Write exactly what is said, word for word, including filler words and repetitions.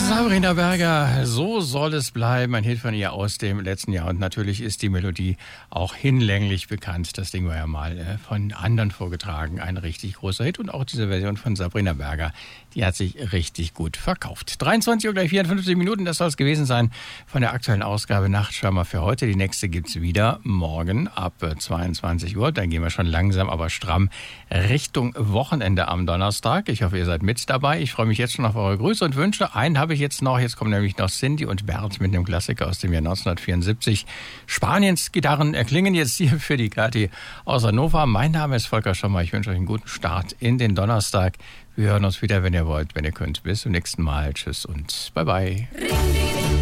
Sabrina Berger, so soll es bleiben, ein Hit von ihr aus dem letzten Jahr. Und natürlich ist die Melodie auch hinlänglich bekannt. Das Ding war ja mal äh, von anderen vorgetragen, ein richtig großer Hit. Und auch diese Version von Sabrina Berger, die hat sich richtig gut verkauft. dreiundzwanzig Uhr gleich vierundfünfzig Minuten, das soll es gewesen sein von der aktuellen Ausgabe Nachtschwärmer für heute. Die nächste gibt's wieder morgen ab zweiundzwanzig Uhr. Dann gehen wir schon langsam, aber stramm Richtung Wochenende am Donnerstag. Ich hoffe, ihr seid mit dabei. Ich freue mich jetzt schon auf eure Grüße und Wünsche. Einen habe ich jetzt noch. Jetzt kommen nämlich noch Cindy und Bert mit einem Klassiker aus dem Jahr neunzehnhundertvierundsiebzig. Spaniens Gitarren erklingen jetzt hier für die Kathi aus Hannover. Mein Name ist Volker Schommer. Ich wünsche euch einen guten Start in den Donnerstag. Wir hören uns wieder, wenn ihr wollt, wenn ihr könnt. Bis zum nächsten Mal. Tschüss und bye bye.